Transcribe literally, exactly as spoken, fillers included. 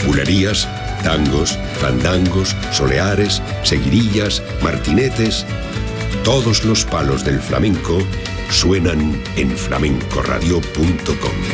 bulerías, tangos, fandangos, soleares, seguidillas, martinetes. Todos los palos del flamenco suenan en flamenco radio punto com.